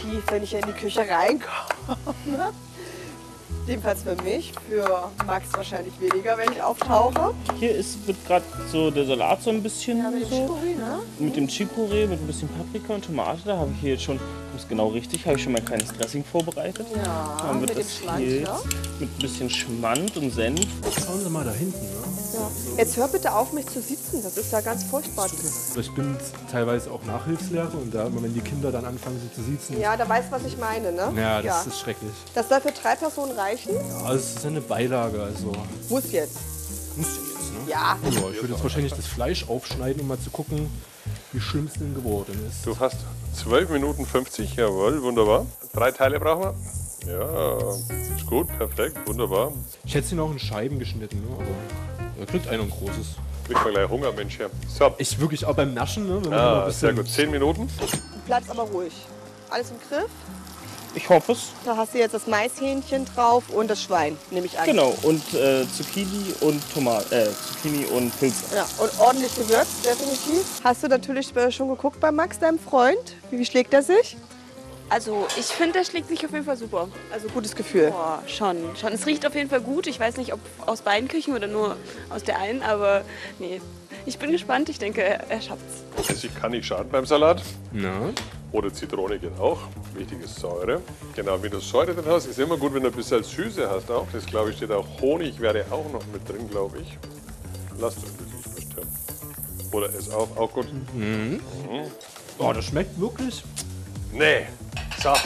tief, wenn ich in die Küche reinkomme. Jedenfalls für mich, für Max wahrscheinlich weniger, wenn ich auftauche. Hier wird gerade so der Salat so ein bisschen Ja, mit dem so. Chicorée, ne? Mit dem Chicorée, mit ein bisschen Paprika und Tomate. Da habe ich hier jetzt schon, das ist genau richtig, habe ich schon mein kleines Dressing vorbereitet. Ja, Dann wird mit dem das Schmand, hier ja. mit ein bisschen Schmand und Senf. Schauen Sie mal da hinten. Ne? Ja. Jetzt hör bitte auf, mich zu sitzen. Das ist ja ganz furchtbar. Ich bin teilweise auch Nachhilfslehrer und da immer, wenn die Kinder dann anfangen, sich zu siezen. Ja, da weißt du, was ich meine, ne? Ja, das ist schrecklich. Das soll für 3 Personen reichen? Ja, es ist eine Beilage, also Muss jetzt. muss jetzt, ne? Ja. Ja, ich würde jetzt wahrscheinlich das Fleisch aufschneiden, um mal zu gucken, wie schlimm es denn geworden ist. Du hast 12 Minuten 50, jawohl, wunderbar. 3 Teile brauchen wir. Ja, ist gut, perfekt, wunderbar. Ich hätte sie noch in Scheiben geschnitten, ne? Aber da kriegt einer ein großes. Ich mal gleich Hunger, Mensch, hier. So, Ich wirklich auch beim Naschen, ne? Wenn man mal ein sehr bisschen gut. 10 Minuten. Platz aber ruhig. Alles im Griff? Ich hoffe es. Da hast du jetzt das Maishähnchen drauf und das Schwein, nehme ich an. Genau, und Zucchini und Zucchini und Pilze. Ja, und ordentlich gewürzt, definitiv. Hast du natürlich schon geguckt bei Max, deinem Freund? Wie schlägt er sich? Also ich finde, der schlägt sich auf jeden Fall super. Also gutes Gefühl. Boah, schon. Es riecht auf jeden Fall gut. Ich weiß nicht, ob aus beiden Küchen oder nur aus der einen, aber nee. Ich bin gespannt. Ich denke, er schafft's. Essig kann nicht schaden beim Salat. Na? Oder Zitrone geht auch. Wichtig ist Säure. Genau, wenn du Säure drin hast, ist immer gut, wenn du ein bisschen Süße hast auch. Das, glaube ich, steht auch. Honig wäre auch noch mit drin, glaube ich. Lass das wirklich verstehen. Oder ist auch gut. Oh, das schmeckt wirklich. Nee, sag.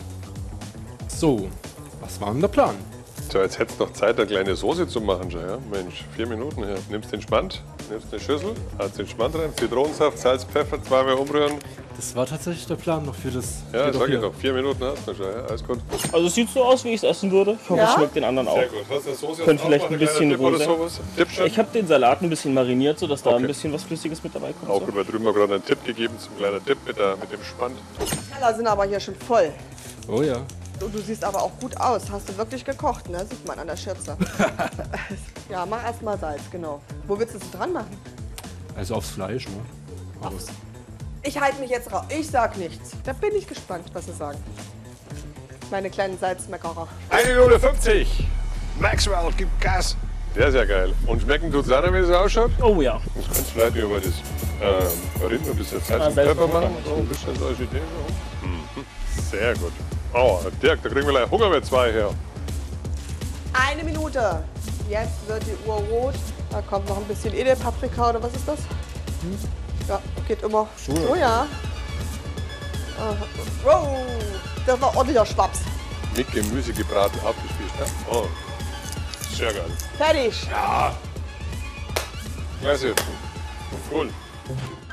So, was war denn der Plan? So, jetzt hättest du noch Zeit, eine kleine Soße zu machen schon, ja? Mensch, 4 Minuten her. Nimmst den Spand, nimmst eine Schüssel, hast den Spand rein, Zitronensaft, Salz, Pfeffer, 2-mal umrühren. Das war tatsächlich der Plan noch für das. Ja, steht auch sag ich hier. doch, 4 Minuten hast du schon, ja? Alles gut. Also es sieht so aus, wie ich es essen würde. Ich hoffe, Ja? es schmeckt den anderen auch. Sehr gut. Hast du Soße Könnte drauf? vielleicht Noch ein bisschen kleiner Dip oder rosa. sowas? Dip schon? Ich habe den Salat ein bisschen mariniert, sodass da Okay. ein bisschen was Flüssiges mit dabei kommt. Auch So. gut, weil drüben haben wir gerade einen Tipp gegeben zum kleinen Dip mit dem Spand. Die Teller sind aber hier schon voll. Oh ja. Und du siehst aber auch gut aus. Hast du wirklich gekocht, ne? Sieht man an der Schürze. Ja, mach erst mal Salz, genau. Wo willst du es dran machen? Also aufs Fleisch, ne? Aber Ich halte mich jetzt raus. Ich sag nichts. Da bin ich gespannt, was sie sagen. Meine kleinen Salzmeckerer. 1 Minute 50. Maxwell gibt Gas. Sehr, sehr geil. Und schmecken tut's auch, wie es ausschaut? Oh ja. Jetzt kannst du vielleicht über das Rind ein bisschen Salz und Pfeffer machen. So ein bisschen so als Idee. So. Mhm. Sehr gut. Oh, Dirk, da kriegen wir gleich Hunger mit 2 her. 1 Minute. Jetzt wird die Uhr rot. Da kommt noch ein bisschen Edelpaprika oder was ist das? Ja, geht immer. Oh ja. Wow, das war ordentlicher Schwaps. Mit Gemüse gebraten, aufgespießt. Ja? Oh, sehr geil. Fertig. Klasse. Cool.